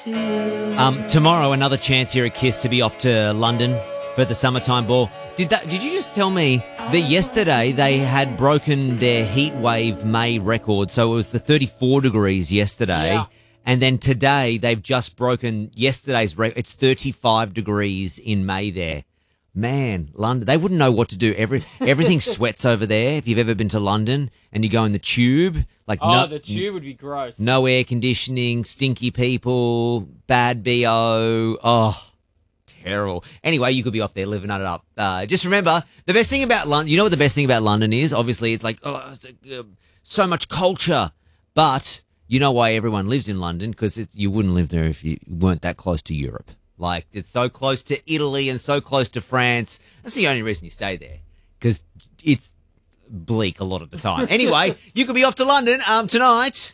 Tomorrow, another chance here at KISS to be off to London for the summertime ball. Did you just tell me that yesterday they had broken their heat wave May record? So it was the 34 degrees yesterday. Yeah. And then today they've just broken yesterday's record. It's 35 degrees in May there. Man, London, they wouldn't know what to do. Everything sweats over there. If you've ever been to London and you go in the tube, The tube would be gross. no air conditioning, stinky people, bad BO. Oh, terrible. Anyway, you could be off there living it up. Just remember, the best thing about London, you know what the best thing about London is? Obviously, it's so much culture. But you know why everyone lives in London? Because you wouldn't live there if you weren't that close to Europe. Like, it's so close to Italy and so close to France. That's the only reason you stay there. Because it's bleak a lot of the time. Anyway, you could be off to London tonight.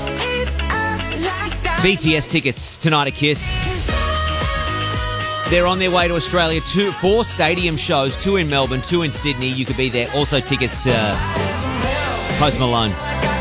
BTS tickets tonight at KISS. They're on their way to Australia. 4 stadium shows, 2 in Melbourne, 2 in Sydney. You could be there. Also tickets to Post Malone.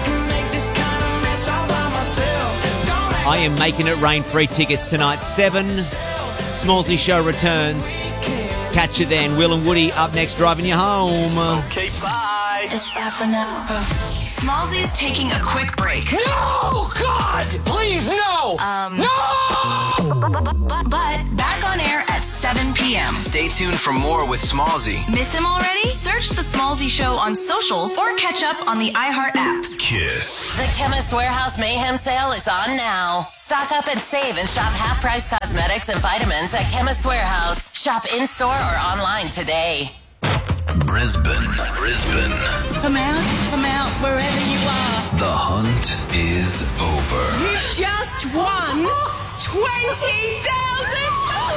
I Am Making It Rain free tickets tonight. 7, Smallsy Show returns. Catch you then. Will and Woody up next, driving you home. Okay, bye. It's bad for now. Smallsy's taking a quick break. No, God, please, no. No! But back on air at 7 p.m. Stay tuned for more with Smallsy. Miss him already? Search The Smallsy Show on socials or catch up on the iHeart app. KISS. The Chemist Warehouse Mayhem sale is on now. Stock up and save and shop half-price cosmetics and vitamins at Chemist Warehouse. Shop in-store or online today. Brisbane. Come out, wherever you are. The hunt is over. You just won $20,000.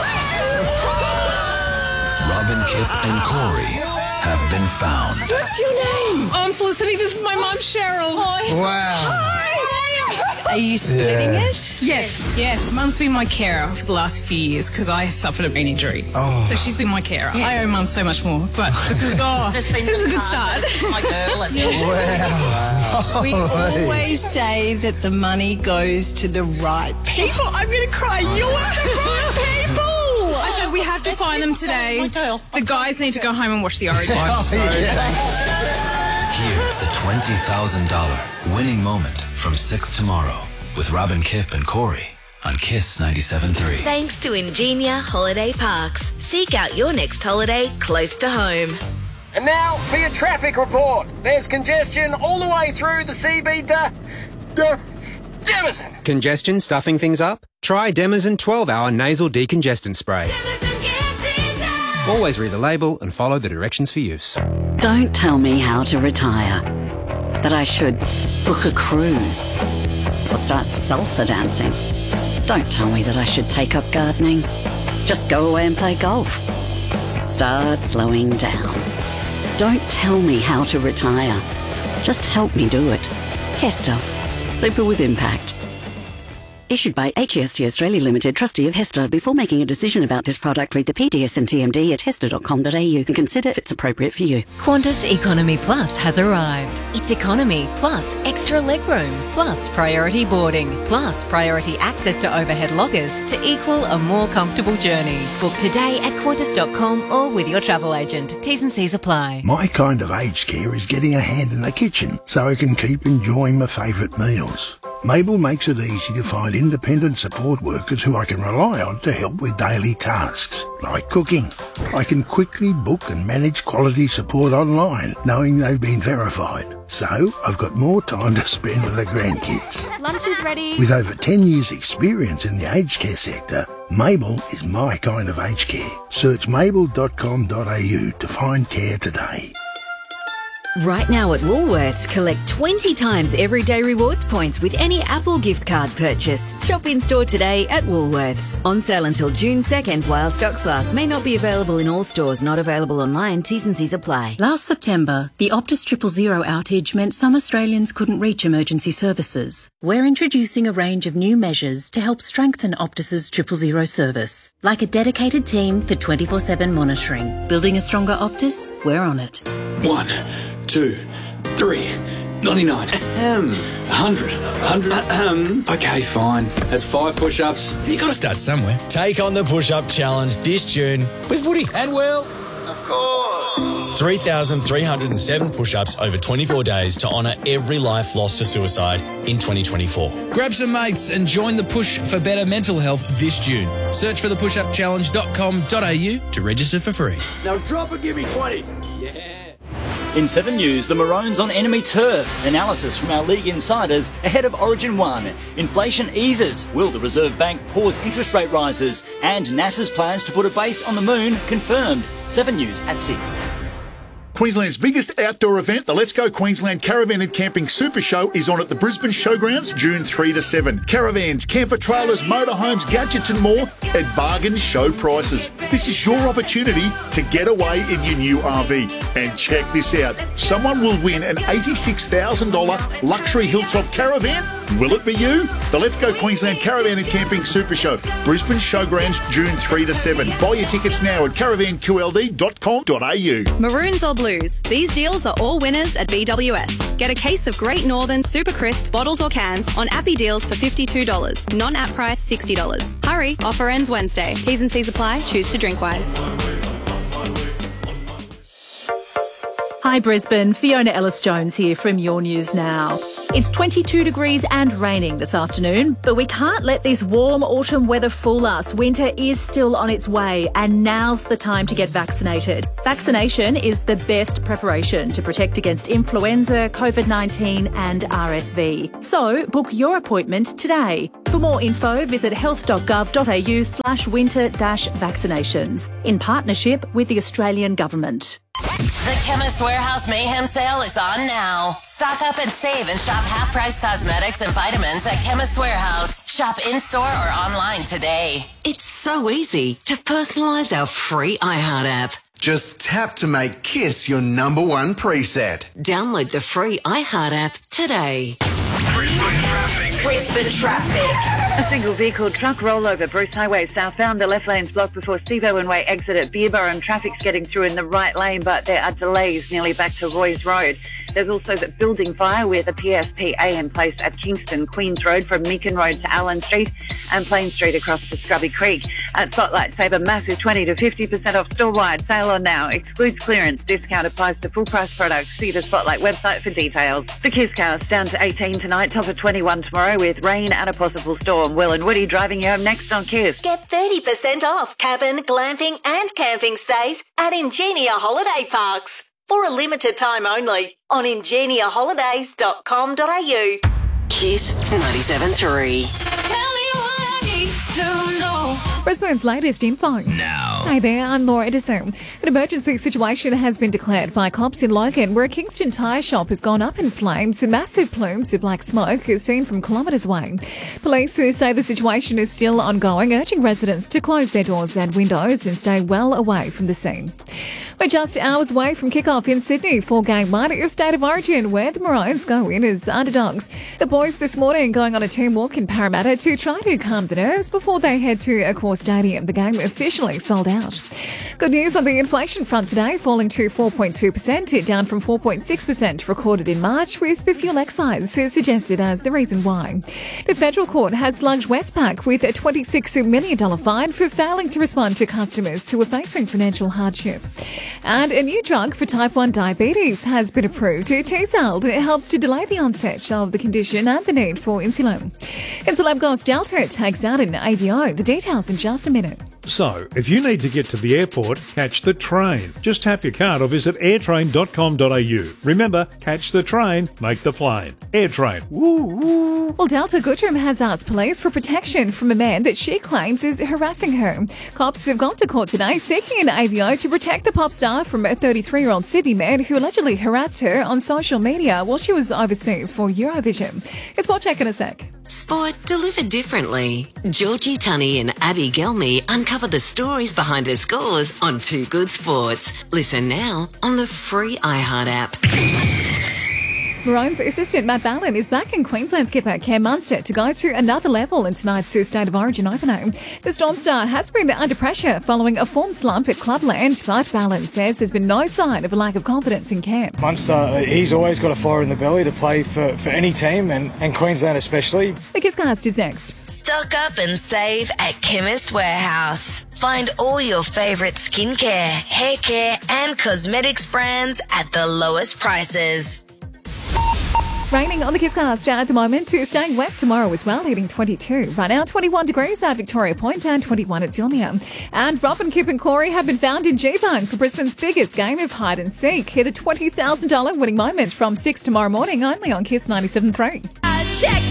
Robin, Kip, and Corey have been found. What's your name? I'm Felicity. This is my mom, Cheryl. Wow. Are you splitting it? Yes. Mum's been my carer for the last few years because I suffered a brain injury. Oh. So she's been my carer. I owe Mum so much more, but this is a good start. Wow. We always say that the money goes to the right people. I'm going to cry. You're the right people. I said we have to find them today. The guys need to go home and watch the Origin. Hear the $20,000 winning moment from 6 tomorrow with Robin, Kip, and Corey on KISS 97.3. Thanks to Ingenia Holiday Parks. Seek out your next holiday close to home. And now for your traffic report. There's congestion all the way through the CB Demison. Congestion stuffing things up? Try Demison 12-hour nasal decongestant spray. Always read the label and follow the directions for use. Don't tell me how to retire. That I should book a cruise or start salsa dancing. Don't tell me that I should take up gardening. Just go away and play golf. Start slowing down. Don't tell me how to retire. Just help me do it. Hester. Super with impact. Issued by HEST Australia Limited, trustee of Hester. Before making a decision about this product, read the PDS and TMD at hester.com.au and consider if it's appropriate for you. Qantas Economy Plus has arrived. It's economy plus extra legroom plus priority boarding plus priority access to overhead lockers to equal a more comfortable journey. Book today at qantas.com or with your travel agent. T's and C's apply. My kind of aged care is getting a hand in the kitchen so I can keep enjoying my favourite meals. Mabel makes it easy to find independent support workers who I can rely on to help with daily tasks, like cooking. I can quickly book and manage quality support online, knowing they've been verified. So, I've got more time to spend with the grandkids. Lunch is ready. With over 10 years' experience in the aged care sector, Mabel is my kind of aged care. Search mabel.com.au to find care today. Right now at Woolworths, collect 20 times everyday rewards points with any Apple gift card purchase. Shop in store today at Woolworths. On sale until June 2nd while stocks last. May not be available in all stores. Not available online. T's and C's apply. Last September, the Optus 000 outage meant some Australians couldn't reach emergency services. We're introducing a range of new measures to help strengthen Optus's 000 service, like a dedicated team for 24/7 monitoring. Building a stronger Optus? We're on it. 1, 2, 3. 99. 100. Okay, fine. That's 5 push-ups. You got to start somewhere. Take on the push-up challenge this June with Woody and Will. Of course. 3,307 push-ups over 24 days to honour every life lost to suicide in 2024. Grab some mates and join the push for better mental health this June. Search for thepushupchallenge.com.au to register for free. Now drop and give me 20. In 7 News, the Maroons on enemy turf. Analysis from our league insiders ahead of Origin 1. Inflation eases. Will the Reserve Bank pause interest rate rises? And NASA's plans to put a base on the moon confirmed. 7 News at 6. Queensland's biggest outdoor event, the Let's Go Queensland Caravan and Camping Super Show, is on at the Brisbane Showgrounds June 3 to 7. Caravans, camper trailers, motorhomes, gadgets and more at bargain show prices. This is your opportunity to get away in your new RV. And check this out. Someone will win an $86,000 luxury hilltop caravan. Will it be you? The Let's Go Queensland Caravan and Camping Super Show, Brisbane Showgrounds June 3 to 7. Buy your tickets now at caravanqld.com.au. Maroons or Blues. These deals are all winners at BWS. Get a case of Great Northern Super Crisp bottles or cans on Appy Deals for $52. Non-app price $60. Hurry, offer ends Wednesday. T's and C's apply. Choose to drink wise. Hi Brisbane, Fiona Ellis-Jones here from Your News Now. It's 22 degrees and raining this afternoon, but we can't let this warm autumn weather fool us. Winter is still on its way and now's the time to get vaccinated. Vaccination is the best preparation to protect against influenza, COVID-19 and RSV. So book your appointment today. For more info, visit health.gov.au/winter-vaccinations in partnership with the Australian Government. The Chemist Warehouse Mayhem Sale is on now. Stock up and save and shop half-price cosmetics and vitamins at Chemist Warehouse. Shop in-store or online today. It's so easy to personalise our free iHeart app. Just tap to make KISS your #1 preset. Download the free iHeart app today. Brisbane traffic. A single vehicle truck rollover Bruce Highway southbound. The left lane's blocked before Steve Irwin Way exit at Beerborough, and traffic's getting through in the right lane, but there are delays nearly back to Roy's Road. There's also the building fire with a PSPA in place at Kingston, Queens Road from Meakin Road to Allen Street and Plain Street across to Scrubby Creek. At Spotlight, save a massive 20 to 50% off store-wide. Sale on now. Excludes clearance. Discount applies to full-price products. See the Spotlight website for details. The Kiss Cast down to 18 tonight, top of 21 tomorrow with rain and a possible storm. Will and Woody driving you home next on Kiss. Get 30% off cabin, glamping and camping stays at Ingenia Holiday Parks. For a limited time only on ingeniaholidays.com.au. Kiss 97.3. Brisbane's latest info. Now. Hi there, I'm Laura Edison. An emergency situation has been declared by cops in Logan, where a Kingston tyre shop has gone up in flames. Massive plumes of black smoke is seen from kilometres away. Police say the situation is still ongoing, urging residents to close their doors and windows and stay well away from the scene. We're just hours away from kick-off in Sydney for Game 1 of State of Origin, where the Maroons go in as underdogs. The boys this morning going on a team walk in Parramatta to try to calm the nerves before they head to Accor Stadium. The game officially sold out. Good news on the inflation front today, falling to 4.2%, down from 4.6% recorded in March, with the fuel excise suggested as the reason why. The federal court has slugged Westpac with a $26 million fine for failing to respond to customers who are facing financial hardship. And a new drug for type 1 diabetes has been approved. T-Celled helps to delay the onset of the condition and the need for insulin. And Celeb Ghost Delta takes out an AVO. The details in just a minute. So, if you need to get to the airport, catch the train. Just tap your card or visit airtrain.com.au. Remember, catch the train, make the plane. Airtrain. Woo woo. Well, Delta Goodrum has asked police for protection from a man that she claims is harassing her. Cops have gone to court today seeking an AVO to protect the pop star from a 33-year-old Sydney man who allegedly harassed her on social media while she was overseas for Eurovision. It's Sport Check in a sec. Sport delivered differently. Georgie Tunney and Abby Gelmy uncover the stories behind her scores on Too Good Sports. Listen now on the free iHeart app. Maroons assistant Matt Ballin is back in Queensland skipper Cam Munster to go to another level in tonight's State of Origin opener. The Storm star has been under pressure following a form slump at Clubland, but Ballin says there's been no sign of a lack of confidence in Cam. Munster, he's always got a fire in the belly to play for any team and Queensland especially. The Kisscast is next. Stock up and save at Chemist Warehouse. Find all your favourite skincare, hair care and cosmetics brands at the lowest prices. Raining on the Kisscast at the moment, staying wet tomorrow as well, hitting 22. Right now, 21 degrees at Victoria Point and 21 at Zilmia. And Robin, Kip and Corey have been found in Geebung for Brisbane's biggest game of hide and seek. Hear the $20,000 winning moment from 6 tomorrow morning, only on Kiss 97.3. Check